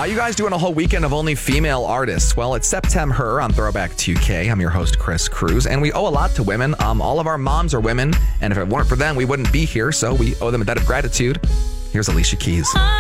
Why are you guys doing a whole weekend of only female artists? Well, it's September on Throwback 2K. I'm your host, Chris Cruz, and we owe a lot to women. All of our moms are women, and if it weren't for them, we wouldn't be here, so we owe them a debt of gratitude. Here's Alicia Keys.